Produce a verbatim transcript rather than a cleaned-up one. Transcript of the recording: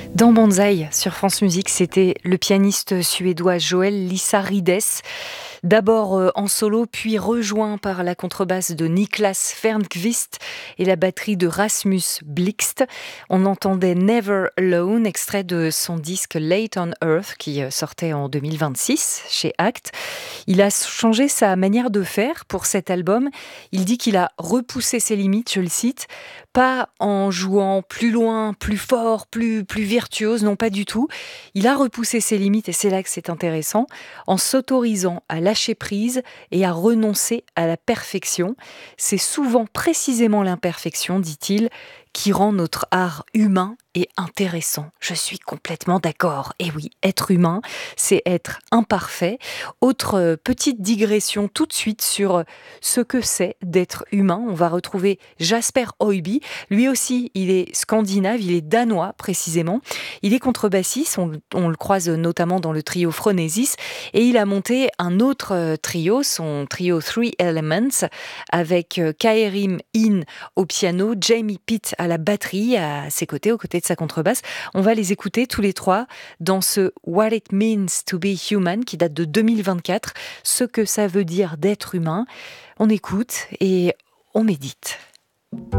Dans Banzai, sur France Musique, c'était le pianiste suédois Joel Lissarides, d'abord euh, en solo, puis rejoint par la contrebasse de Niklas Fernqvist et la batterie de Rasmus Blixt. On entendait Never Alone, extrait de son disque Late on Earth, qui euh, sortait en deux mille vingt-six chez Act. Il a changé sa manière de faire pour cet album. Il dit qu'il a repoussé ses limites, je le cite, pas en jouant plus loin, plus fort, plus, plus virtuose, non pas du tout. Il a repoussé ses limites, et c'est là que c'est intéressant, en s'autorisant à lâcher prise et à renoncer à la perfection. C'est souvent précisément l'imperfection, dit-il, qui rend notre art humain et intéressant. Je suis complètement d'accord. Et oui, être humain, c'est être imparfait. Autre euh, petite digression tout de suite sur ce que c'est d'être humain. On va retrouver Jasper Højby. Lui aussi, il est scandinave, il est danois précisément. Il est contrebassiste, on, on le croise notamment dans le trio Phronesis, et il a monté un autre euh, trio, son trio Three Elements, avec euh, Kaerim In au piano, Jamie Pitt à la batterie, à ses côtés, aux côtés de sa contrebasse. On va les écouter tous les trois dans ce What It Means to Be Human qui date de deux mille vingt-quatre, ce que ça veut dire d'être humain. On écoute et on médite.